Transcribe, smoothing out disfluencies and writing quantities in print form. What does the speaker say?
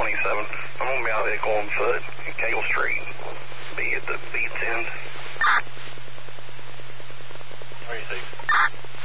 27. I'm going to be out there going foot in Cagle Street.